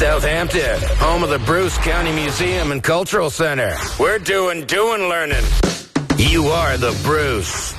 Southampton, home of the Bruce County Museum and Cultural Center. We're doing learning. You are the Bruce.